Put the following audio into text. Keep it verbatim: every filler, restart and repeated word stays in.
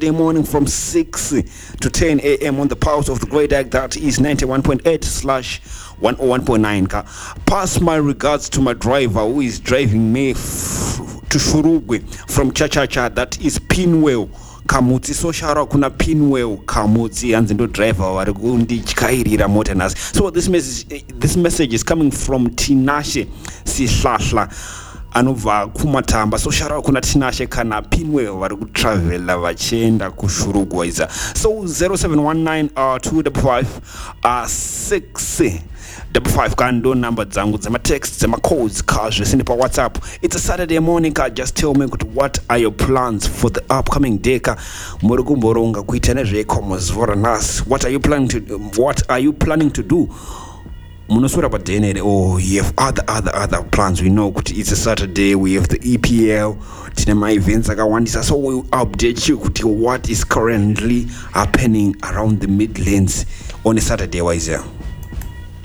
Saturday morning from six to ten a.m. on the Pulse of the Great Egg. That is ninety-one point eight slash one oh one point nine. Pass my regards to my driver who is driving me f- to Shurugwe from Chachacha. That is Pinwell Kamutsi. So shout out kuna Pinwell Kamutsi and the driver vari kundityairira mota nhasi. So this message this message is coming from Tinashe Sihlahla anobva kumatamba. So shout out kuna Tinashe kana Pinwell vari kutravela vachienda kuShurugwa iza. So zero seven one nine uh two five five six double five kando number dzangu dzema text dzema codes kazve send pa WhatsApp. It's a Saturday morning ka. Just tell me what are your plans for the upcoming day ka. Muri kumboronga kuita nezvekomos for nas. What are you planning to what are you planning to do? Munosura padene or you have other other other plans. We know it's a Saturday, we have the E P L, tina my events akawandisa, so we'll update you kuti what is currently happening around the Midlands on a Saturday wise.